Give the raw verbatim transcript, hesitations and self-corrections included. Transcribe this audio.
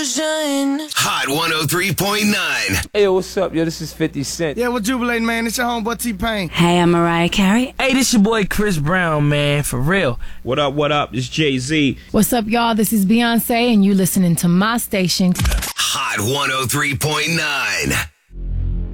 explosion. Hot one oh three point nine. Hey, yo, what's up, yo? This is fifty Cent. Yeah, we're jubilating, man. It's your homeboy T-Pain. Hey, I'm Mariah Carey. Hey, this your boy Chris Brown, man, for real. What up, what up? It's Jay-Z. What's up, y'all? This is Beyonce, and you listening to my station. Hot one oh three point nine.